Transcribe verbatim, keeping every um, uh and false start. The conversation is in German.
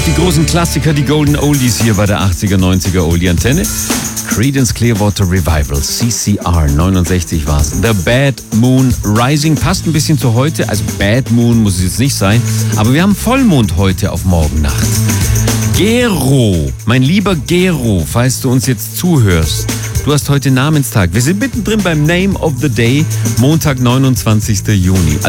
Die großen Klassiker, die Golden Oldies hier bei der achtziger, neunziger Oldie Antenne. Creedence Clearwater Revival, C C R, neunundsechzig war's. The Bad Moon Rising passt ein bisschen zu heute. Also Bad Moon muss es jetzt nicht sein. Aber wir haben Vollmond heute auf Morgennacht. Gero, mein lieber Gero, falls du uns jetzt zuhörst. Du hast heute Namenstag. Wir sind mittendrin beim Name of the Day, Montag, neunundzwanzigster Juni.